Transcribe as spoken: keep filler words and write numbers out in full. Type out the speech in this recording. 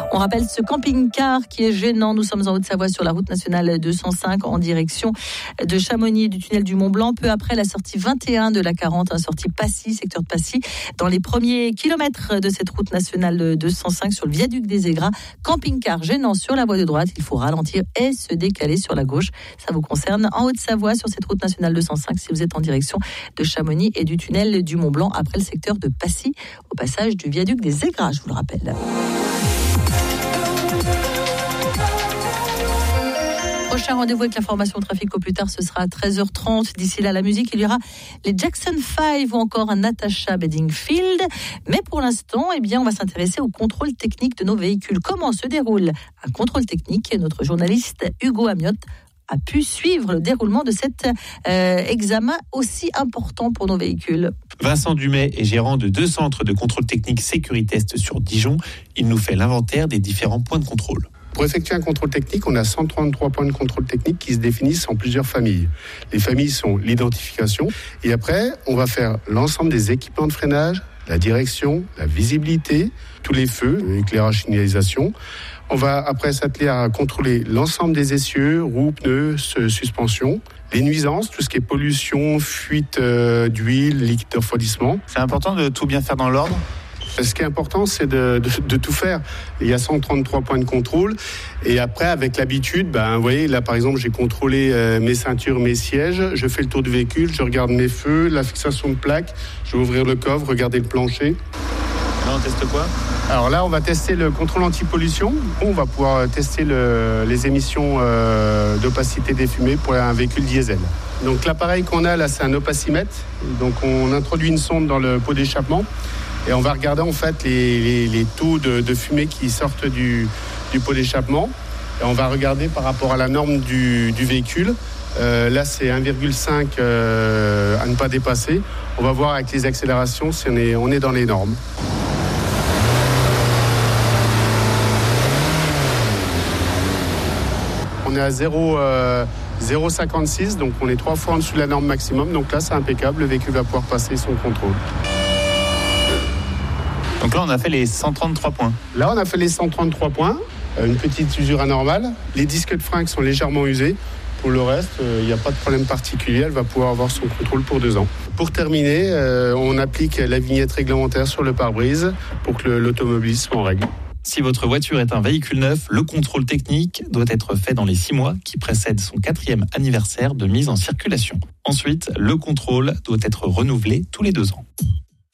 On rappelle ce camping-car qui est gênant. Nous sommes en Haute-Savoie sur la route nationale deux cent cinq en direction de Chamonix et du tunnel du Mont-Blanc. Peu après la sortie vingt et un de la quarante, hein, sortie Passy, secteur de Passy. Dans les premiers kilomètres de cette route nationale deux cent cinq sur le viaduc des Aigras, camping-car gênant sur la voie de droite. Il faut ralentir et se décaler sur la gauche. Ça vous concerne en Haute-Savoie sur cette route nationale deux cent cinq si vous êtes en direction de Chamonix et du tunnel du Mont-Blanc après le secteur de Passy au passage du viaduc des Aigras, je vous le rappelle. Prochain rendez-vous avec l'information au trafic au plus tard, ce sera à treize heures trente. D'ici là, la musique, il y aura les Jackson five ou encore un Natasha Bedingfield. Mais pour l'instant, eh bien, on va s'intéresser au contrôle technique de nos véhicules. Comment se déroule un contrôle technique ? Notre journaliste Hugo Amiotte a pu suivre le déroulement de cet euh, examen aussi important pour nos véhicules. Vincent Dumais est gérant de deux centres de contrôle technique Sécuritest sur Dijon. Il nous fait l'inventaire des différents points de contrôle. Pour effectuer un contrôle technique, on a cent trente-trois points de contrôle technique qui se définissent en plusieurs familles. Les familles sont l'identification et après, on va faire l'ensemble des équipements de freinage, la direction, la visibilité, tous les feux, l'éclairage, signalisation. On va après s'atteler à contrôler l'ensemble des essieux, roues, pneus, suspension, les nuisances, tout ce qui est pollution, fuite euh, d'huile, liquide de refroidissement. C'est important de tout bien faire dans l'ordre ? Ce qui est important, c'est de, de, de tout faire. Il y a cent trente-trois points de contrôle. Et après, avec l'habitude, ben, vous voyez, là, par exemple, j'ai contrôlé euh, mes ceintures, mes sièges. Je fais le tour du véhicule, je regarde mes feux, la fixation de plaques. Je vais ouvrir le coffre, regarder le plancher. Là, on teste quoi ? Alors là, on va tester le contrôle anti-pollution. On va pouvoir tester le, les émissions euh, d'opacité des fumées pour un véhicule diesel. Donc l'appareil qu'on a là, c'est un opacimètre. Donc on introduit une sonde dans le pot d'échappement. Et on va regarder en fait les, les, les taux de, de fumée qui sortent du, du pot d'échappement. Et on va regarder par rapport à la norme du, du véhicule. Euh, là, c'est un virgule cinq euh, à ne pas dépasser. On va voir avec les accélérations si on est, on est dans les normes. On est à zéro virgule cinquante-six, donc on est trois fois en dessous de la norme maximum. Donc là, c'est impeccable. Le véhicule va pouvoir passer son contrôle. Donc là, on a fait les cent trente-trois points. Là, on a fait les cent trente-trois points. Une petite usure anormale. Les disques de frein qui sont légèrement usés. Pour le reste, il euh, n'y a pas de problème particulier. Elle va pouvoir avoir son contrôle pour deux ans. Pour terminer, euh, on applique la vignette réglementaire sur le pare-brise pour que le, l'automobiliste soit en règle. Si votre voiture est un véhicule neuf, le contrôle technique doit être fait dans les six mois qui précèdent son quatrième anniversaire de mise en circulation. Ensuite, le contrôle doit être renouvelé tous les deux ans.